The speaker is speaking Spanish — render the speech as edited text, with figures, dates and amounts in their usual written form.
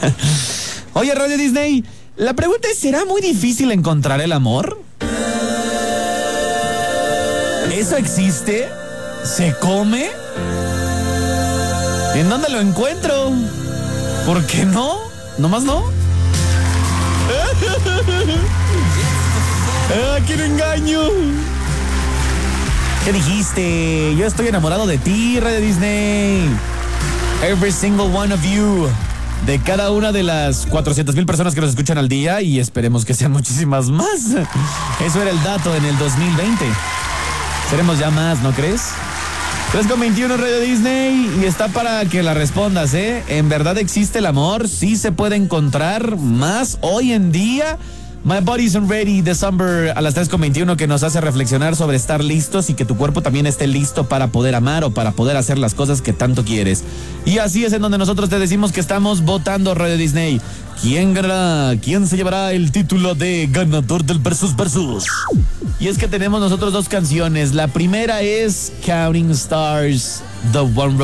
Oye, Radio Disney, la pregunta es, ¿será muy difícil encontrar el amor? ¿Eso existe? ¿Se come? ¿En dónde lo encuentro? ¿Por qué no? ¿Nomás no? ¡Ah, qué engaño! ¿Qué dijiste? Yo estoy enamorado de ti, Radio Disney. Every single one of you. De cada una de las 400,000 personas que nos escuchan al día, y esperemos que sean muchísimas más. Eso era el dato en el 2020. Seremos ya más, ¿no crees? 3:21 Radio Disney, y está para que la respondas, ¿eh? ¿En verdad existe el amor? ¿Sí se puede encontrar más hoy en día? My Body's Ready de Summer a las 3:21, que nos hace reflexionar sobre estar listos y que tu cuerpo también esté listo para poder amar o para poder hacer las cosas que tanto quieres. Y así es en donde nosotros te decimos que estamos votando, Radio Disney. ¿Quién ganará? ¿Quién se llevará el título de ganador del Versus Versus? Y es que tenemos nosotros dos canciones. La primera es Counting Stars, The One